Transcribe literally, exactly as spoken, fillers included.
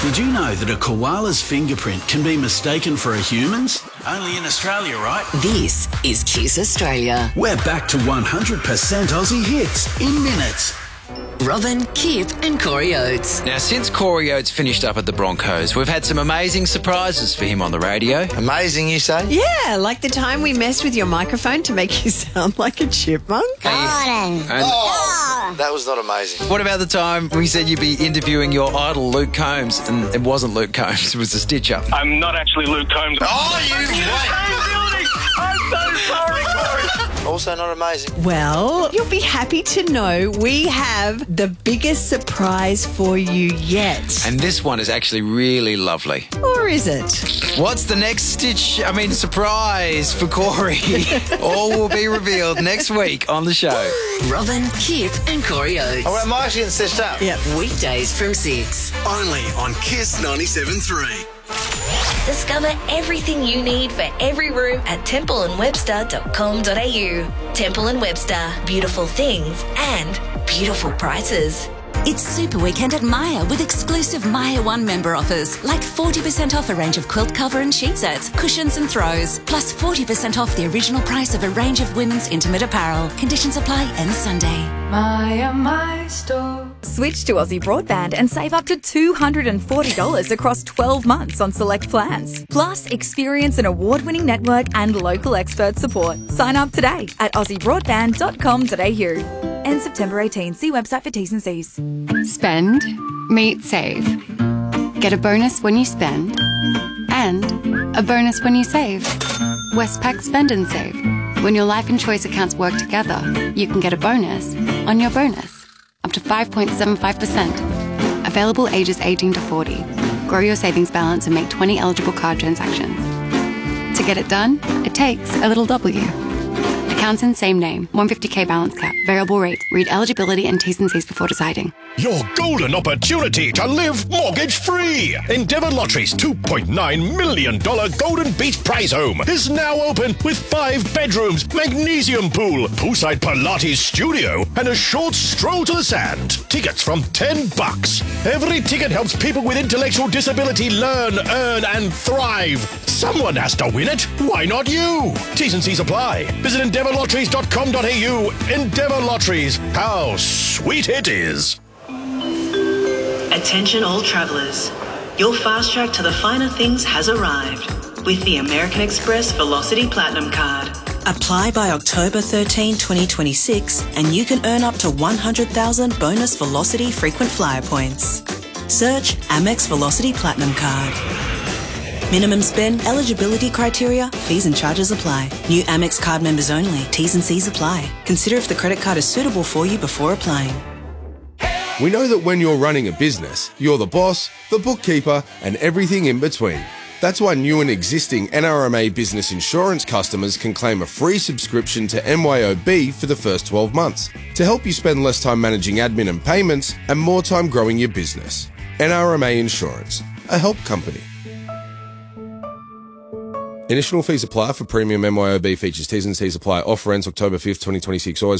Did you know that a koala's fingerprint can be mistaken for a human's? Only in Australia, right? This is Kiss Australia. We're back to one hundred percent Aussie hits in minutes. Robin, Kip and Corey Oates. Now, since Corey Oates finished up at the Broncos, we've had some amazing surprises for him on the radio. Amazing, you say? Yeah, like the time we messed with your microphone to make you sound like a chipmunk. And oh, that was not amazing. What about the time we said you'd be interviewing your idol Luke Combs, and it wasn't Luke Combs, it was a stitch-up? I'm not actually Luke Combs. Oh, you wait! I'm so sorry, Corey. Also not amazing. Well, you'll be happy to know we have the biggest surprise for you yet. And this one is actually really lovely. Or is it? What's the next stitch, I mean, surprise for Corey? All will be revealed next week on the show. Robin, Kip and Corey Oates. Oh, well, am I actually getting stitched up? Yep. Weekdays from six. Only on Kiss ninety-seven point three. Discover everything you need for every room at temple and webster dot com dot a u. Temple and Webster. Beautiful things and beautiful prices. It's Super Weekend at Myer with exclusive Myer One member offers, like forty percent off a range of quilt cover and sheet sets, cushions and throws, plus forty percent off the original price of a range of women's intimate apparel. Conditions apply end Sunday. Myer, my store. Switch to Aussie Broadband and save up to two hundred forty dollars across twelve months on select plans. Plus, experience an award-winning network and local expert support. Sign up today at aussie broadband dot com dot a u. End September eighteenth. See website for T's and C's. Spend, meet, save. Get a bonus when you spend and a bonus when you save. Westpac Spend and Save. When your life and choice accounts work together, you can get a bonus on your bonus. Up to five point seven five percent. Available ages eighteen to forty. Grow your savings balance and make twenty eligible card transactions. To get it done, it takes a little W. Accounts in same name. one hundred fifty k balance cap. Variable rate. Read eligibility and T's and C's before deciding. Your golden opportunity to live mortgage-free. Endeavour Lottery's two point nine million dollars Golden Beach Prize Home is now open with five bedrooms, magnesium pool, poolside Pilates studio, and a short stroll to the sand. Tickets from ten bucks. Every ticket helps people with intellectual disability learn, earn, and thrive. Someone has to win it. Why not you? T's and C's apply. Visit endeavour lotteries dot com dot a u. Endeavour Lotteries. How sweet it is. Attention all travellers. Your fast track to the finer things has arrived with the American Express Velocity Platinum Card. Apply by October thirteenth, twenty twenty-six and you can earn up to one hundred thousand bonus Velocity frequent flyer points. Search Amex Velocity Platinum Card. Minimum spend, eligibility criteria, fees and charges apply. New Amex card members only. T's and C's apply. Consider if the credit card is suitable for you before applying. We know that when you're running a business, you're the boss, the bookkeeper, and everything in between. That's why new and existing N R M A business insurance customers can claim a free subscription to M Y O B for the first twelve months to help you spend less time managing admin and payments and more time growing your business. N R M A Insurance, a help company. Initial fees apply for premium M Y O B features. T's and C's apply. Offer ends October fifth, twenty twenty-six. Always